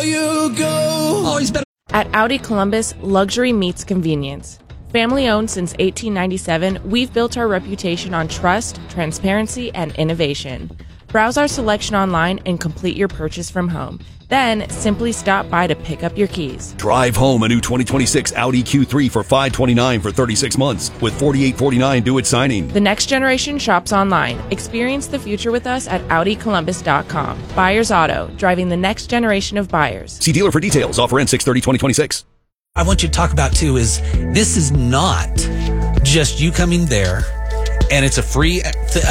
before you go. Always better. At Audi Columbus, luxury meets convenience. Family owned since 1897, we've built our reputation on trust, transparency, and innovation. Browse our selection online and complete your purchase from home. Then simply stop by to pick up your keys. Drive home a new 2026 Audi Q3 for $529 for 36 months with $4,849 due at signing. The next generation shops online. Experience the future with us at AudiColumbus.com. Buyers Auto, driving the next generation of buyers. See dealer for details. Offer ends 6/30/2026. I want you to talk about too is this is not just you coming there and it's a free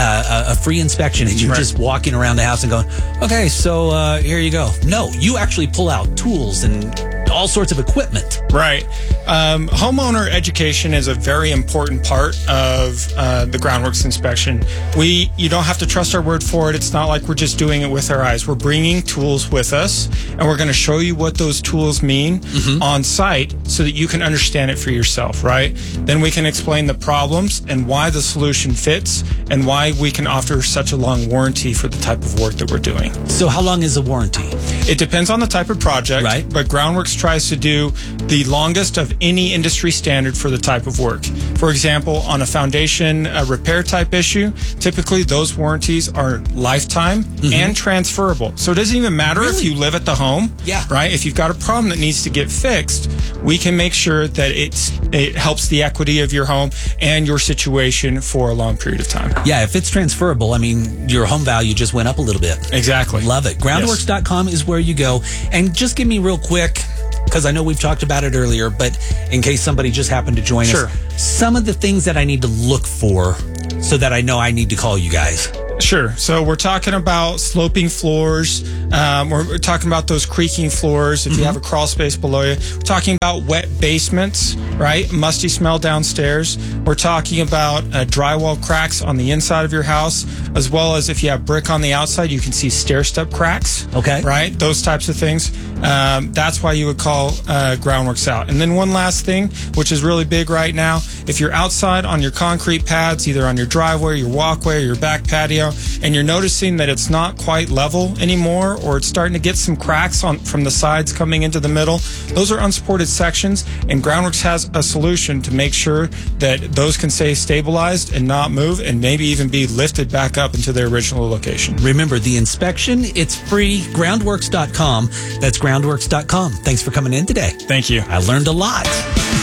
inspection and you're just walking around the house and going, okay, so here you go. No, you actually pull out tools and all sorts of equipment. Right. Homeowner education is a very important part of the groundworks inspection. You don't have to trust our word for it. It's not like we're just doing it with our eyes. We're bringing tools with us, and we're going to show you what those tools mean on site so that you can understand it for yourself, right? Then we can explain the problems and why the solution fits and why we can offer such a long warranty for the type of work that we're doing. So how long is a warranty? It depends on the type of project, right? But Groundworks tries to do the longest of any industry standard for the type of work. For example, on a foundation repair type issue, typically those warranties are lifetime and transferable. So it doesn't even matter if you live at the home, right? If you've got a problem that needs to get fixed, we can make sure that it helps the equity of your home and your situation for a long period of time. Yeah, if it's transferable, I mean, your home value just went up a little bit. Exactly. Love it. Groundworks.com is where you go. And just give me real quick, because I know we've talked about it earlier, but in case somebody just happened to join us, some of the things that I need to look for so that I know I need to call you guys. Sure. So we're talking about sloping floors. We're talking about those creaking floors if you have a crawl space below you. We're talking about wet basements, right? Musty smell downstairs. We're talking about drywall cracks on the inside of your house, as well as if you have brick on the outside, you can see stair step cracks. Okay. Right? Those types of things. That's why you would call Groundworks out. And then one last thing, which is really big right now, if you're outside on your concrete pads, either on your driveway, your walkway, or your back patio, and you're noticing that it's not quite level anymore, or it's starting to get some cracks from the sides coming into the middle, those are unsupported sections, and Groundworks has a solution to make sure that those can stay stabilized and not move, and maybe even be lifted back up into their original location. Remember, the inspection, it's free. Groundworks.com. That's groundworks.com. Thanks for coming in today. Thank you. I learned a lot.